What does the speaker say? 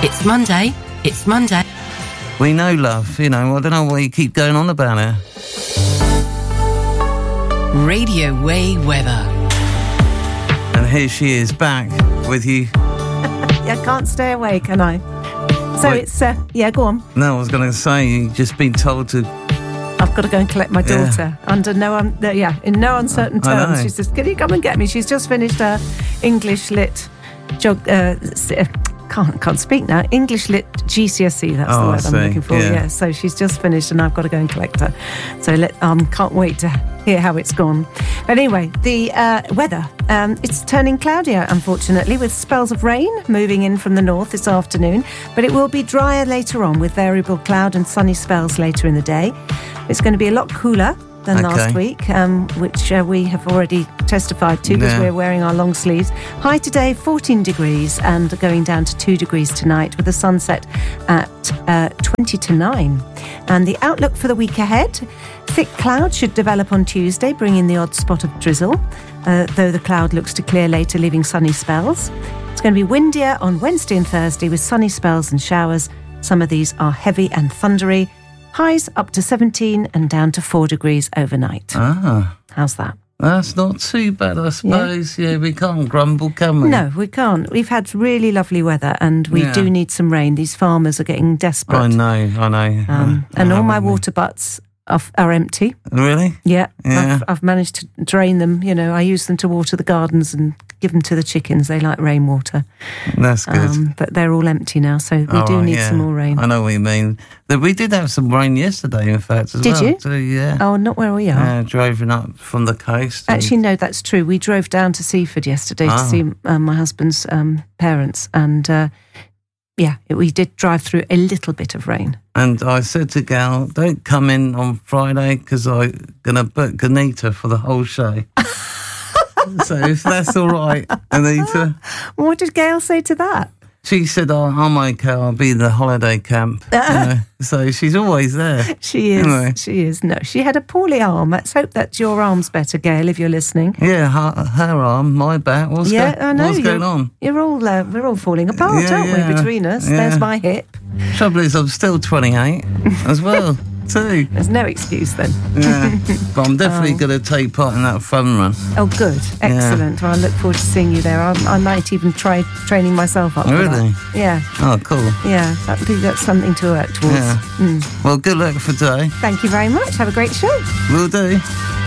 It's Monday. It's Monday. We know, love. I don't know why you keep going on about it. Radio Way weather. And here she is, back with you. I can't stay away, can I? So Wait. it's, go on. No, I was going to say, you've just been told to... I've got to go and collect my daughter in no uncertain I know. terms. She says, can you come and get me? She's just finished her English Lit... Can't speak now. English Lit GCSE, that's the word I'm looking for. Yeah, so she's just finished and I've got to go and collect her. So can't wait to hear how it's gone. But anyway, the weather. It's turning cloudier, unfortunately, with spells of rain moving in from the north this afternoon. But it will be drier later on with variable cloud and sunny spells later in the day. It's going to be a lot cooler than last week, which we have already testified to because we're wearing our long sleeves. High today, 14 degrees and going down to 2 degrees tonight with a sunset at 20 to 9. And the outlook for the week ahead, thick cloud should develop on Tuesday, bringing the odd spot of drizzle, though the cloud looks to clear later, leaving sunny spells. It's going to be windier on Wednesday and Thursday with sunny spells and showers. Some of these are heavy and thundery. Highs up to 17 and down to 4 degrees overnight. How's that? That's not too bad, I suppose. Yeah, we can't grumble, can we? No, we can't. We've had really lovely weather and we do need some rain. These farmers are getting desperate. I know. And all my water butts are empty. Really? Yeah. I've managed to drain them. I use them to water the gardens and give them to the chickens. They like rainwater. That's good. But they're all empty now, so we do need some more rain. I know what you mean. We did have some rain yesterday, in fact, as well. Did you? So, yeah. Oh, not where we are. Yeah, driving up from the coast. Actually, no, that's true. We drove down to Seaford yesterday to see my husband's parents, and we did drive through a little bit of rain. And I said to Gal, don't come in on Friday because I'm going to book Anita for the whole show. So if that's all right, Anita. What did Gail say to that? She said, I'm okay, I'll be in the holiday camp. So she's always there. She is. Anyway. She is. No, she had a poorly arm. Let's hope that your arm's better, Gail, if you're listening. Yeah, her arm, my back. What's going on? We're all falling apart, aren't we, between us? Yeah. There's my hip. Trouble is, I'm still 28 as well, too. There's no excuse then. Yeah, but I'm definitely going to take part in that fun run. Oh, good. Excellent. Well, I look forward to seeing you there. I might even try training myself up for Really? that. Yeah. Oh, cool. Yeah, that's something to work towards. Yeah. Well, good luck for today. Thank you very much. Have a great show. Will do.